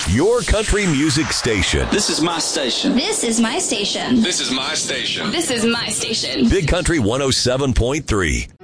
Your country music station. This is my station. This is my station. This is my station. This is my station. Big Country 107.3.